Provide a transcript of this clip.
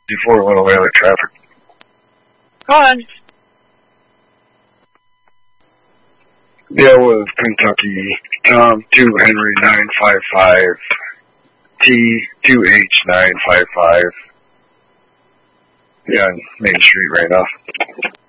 before it went away like traffic. Go on. Yeah, it was Kentucky, Tom 2 Henry 955, T 2H 955. Yeah, on Main Street right now.